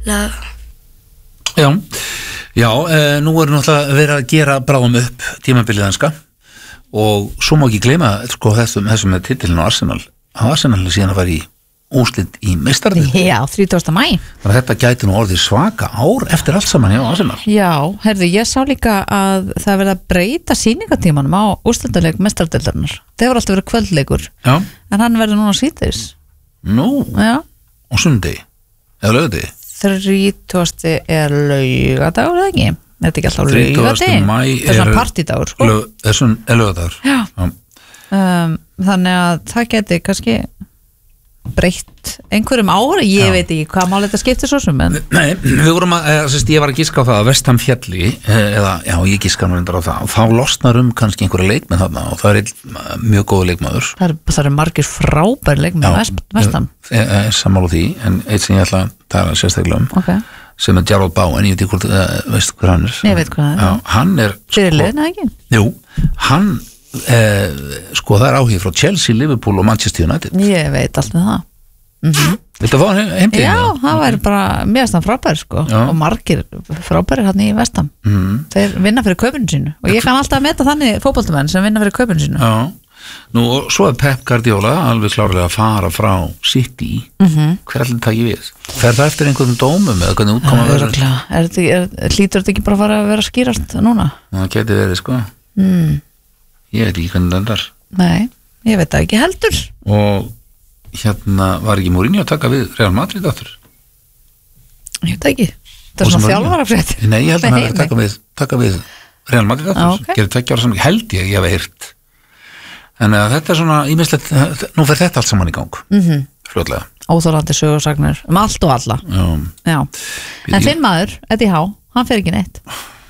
love. Já, nú náttúrulega verið að gera bráðum upp tímabilið enska og svo má ekki gleyma sko, þessum með titilin á Arsenal er síðan að fara í úrslit í meistardeildinni. Já, 30. maí. Þannig að þetta gæti nú orðið svaka ár eftir allt saman hjá Arsenal. Já, herðu, ég sá líka að það verið að breyta sýningatímanum á úrslitaleik meistardeildarinnar. Það hefur alltaf verið kvöldleikur. Já. En hann verður núna síðdegis. Nú? Já. Og sunnudegi? Eða laugardegi? 30. er laugadagur eða ekki? Er þetta ekki alltaf laugardegi? 30. maí er svona partídagur, sko. Þessum er laugadagur. Já. Þannig að það geti kannski breytt einhverjum ára, ég veit ekki hvað mál þetta skiptir svo sem, en Nei, við vorum ég var að giska á það að West Ham fjalli ég giska nú reyndar á það og þá losnar kannski einhverja leikmenn þarna og það mjög góð leikmaður. Það eru margir frábær leikmenn West Ham. Sammála því, en eitt sem ég ætla að tala sérstaklega sem er Jarrod Bowen, ég veit ekki hvort veistu hvað hann er. Ég veit hvað hann er. Hann er fyrirliðin, ekki? Jú, hann það er áhug frá Chelsea, Liverpool og Manchester United. Ég veit allt með það. Viltu að fá hann heimtíðin? Já, það væri bara mjög stann frábær sko. Og margir frábærir hann í West Ham. Þeir vinna fyrir kaupinu sínu og ég kann alltaf að meta þannig fótboltamenn sem vinna fyrir kaupinu sínu. Já, nú og svo er Pep Guardiola alveg klárlega að fara frá City. Hver allir takir við? Fer það eftir einhverjum dómum eða hvernig útkoma verður? Hlýtur þetta ekki bara að fara að vera skýrast núna? Það geti verið sko. Ég veit ekki hvernig þetta er. Nei, ég veit það ekki heldur. Og var ekki Mourinho að taka við Real Madrid aftur? Ég veit það ekki. Það er svona þjálfarafrétt. Nei, ég held að hann verið taka við Real Madrid aftur. Gerði 2 ára saman, held ég hafi heyrt. En þetta er svona ímislegt, nú fer þetta allt saman í gang. Fljótlega. Óþolandi sögursagnir allt og alla. Já. En þinn maður, Eddie Howe, hann fer ekki neitt.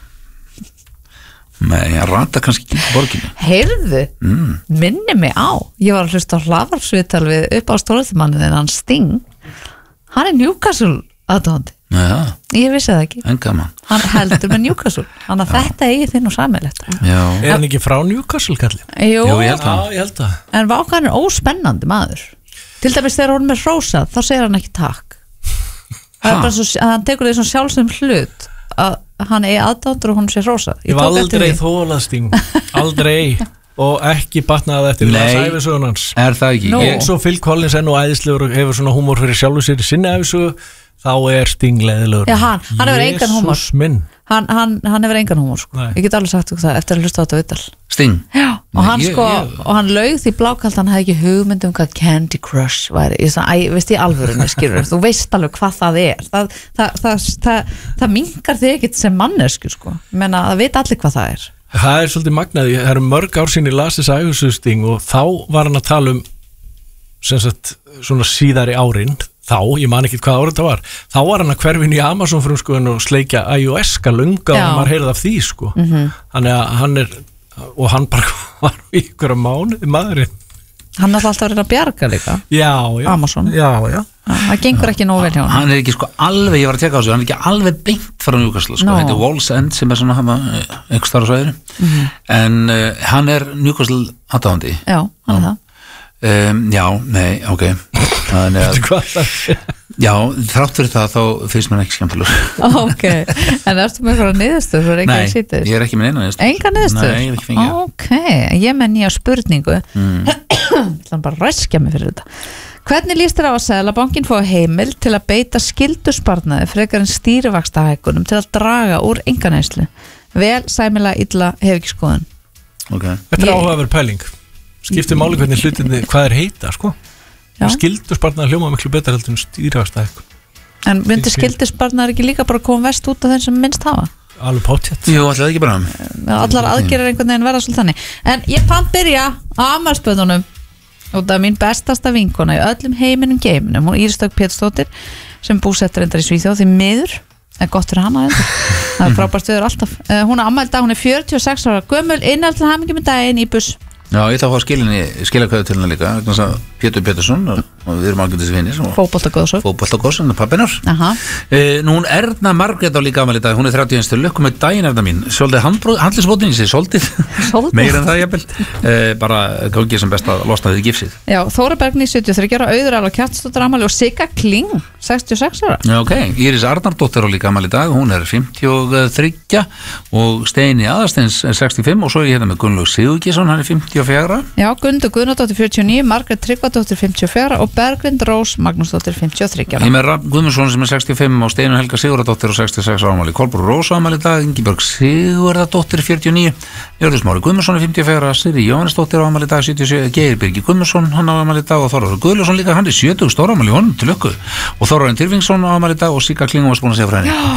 Nei, hann rata kannski ekki borginu. Heyrðu, minni mig á. Ég var að hlusta á hlaðvarpsviðtal við upp á stóðumannin hann Sting. Hann er Newcastle aðdáandi. Já. Ég vissi það ekki. En gaman. Hann heldur með Newcastle. Þannig að þetta eigi þinn og sammeilegt. Já. Er hann ekki frá Newcastle kallið? Jú, ég held það. En Vákan er óspennandi maður. Til dæmis þegar hún er hrósað, þá segir hann ekki takk. Það er bara svo, hann tekur því svona sjálfsögum hlut að hann aðdándur og hún sé hrósað. Ég var aldrei þólasting, aldrei og ekki batnaði eftir það æfisögun hans. Er það ekki? Eins og Phil Collins er nú æðislegur og hefur svona húmor fyrir sjálfur sér í sinni æfisögu, þá er Sting leiðilegur. Já, hann hefur engan húmor. Jesús minn. Hann hefur engan húmor sko. Ég get alveg sagt það eftir að hlusta á þetta viðtal. Sting? Já, og hann og hann laug því blákalt, hann hefði ekki hugmynd hvað Candy Crush væri. Veist ég alvörunni, skilur, þú veist alveg hvað það er. Það minnkar þig ekkert sem mannesku sko. Menna, það veit allir hvað það er. Það er svolítið magnaði, það eru mörg ár sín í Lasis æfisögusting og þá var hann að tala sem sagt, svona síðari árin. Ég man ekki hvað árið það var. Þá var hann að hverfin í Amazon frumskoðun og sleikja iOS-ka lunga og maður heyrði af því sko. Þannig að hann hann bara var í ykkur mánuði maðurinn. Hann er alltaf verið að bjarga líka. Já. Amazon. Já. Það gengur ekki nóg vel hjá hann. Hann er ekki sko alveg, ég var að tjekka á þessu, hann er ekki alveg beint frá Newcastle sko. Þetta er Walls End sem er svona einhvers þar á svæðinu. En hann er Newcastle aðdáandi. Já, hann er það. Já, nei, ok. Já, þrátt fyrir það þá finnst mér ekki skemmtilegur. Ok, en ertu með eitthvað niðurstöð? Nei, ég er ekki með eina niðurstöð. Enga niðurstöð? Nei, ég er ekki fengið. Ok, ég með nýja spurningu. Þannig bara ræskja mig fyrir þetta. Hvernig líst þér á að Seðlabankinn fái heimild til að beita skyldusparnaði frekar en stýrivaxtahækkunum til að draga úr einkaneyslu? Vel, sæmilega, illa, hef ekki skoðun. Ok. Þetta er áhugaverð pæling. Skiptir máli hvernig hlutinni, hvað er heita, sko? Skyldusparnaði hljóma miklu betur heldur en stýrivaxtahækkun. En myndi skyldusparnaði ekki líka bara koma vest út af þeim sem minnst hafa? Alveg pottþétt. Jú, alltaf ekki bara. Allar aðgerðir einhvern veginn verða svolítið þannig. En ég fann byrja á afmælisbörnunum út af mín bestasta vinkona í öllum heiminum geiminum, hún Íris Dögg Pétursdóttir sem búsettur endar í Svíþjóð því miður, er gott fyrir hana það er frábært viður alltaf. Hún er afmæli dag, hún er 46 ára gömul, innhald til hamingju með daginn í buss. Já, ég ætla að fá skilakvæðu til hennar líka, Pétur Pétursson og við erum ágætis vinir Fótboltagóðsögn Fótboltagóðsögn, pappinar Nú Erna Margrét á líka afmæli í dag, hún er 31. Lukku með daginn Erna mín, svolítið handlisbótin ég sé svolítið, meira en það jafnvel bara gangið sem best að losna við gifsið Já, Þóra Bergný 73 ára, Auður Alva Kjartansdóttir afmæli og Sigga Kling 66 ára Já, ok, Íris Arnardóttir á líka afmæli í dag, hún er 53 og Steini Aðarsteins er 65 og svo er ég hérna með Gunnlaug Sigurgeirsson, hann er 54 Já, Gundur Guðnadóttir 49, Margrét Tryggvadóttir 54 og Berglind Rós Magnúsdóttir 53 ára Ég með Rafn Guðmundsson sem er 65 og Steinu Helga Sigurðardóttir og 66 ára afmæli Kolbrún Rós afmæli í dag, Ingibjörg Sigurðardóttir 49, Jörður Smári Guðmundsson 54, Sirri Jóhannesdóttir afmæli í dag 77, Geir Birgir Guðmundsson hann afmæli í dag og Þórður Guðljósson líka hann er 70 stóra afmæli honum til lukku og Þórarinn Tyrfingsson afmæli í dag og Sigga Klingum var búin að segja frá henni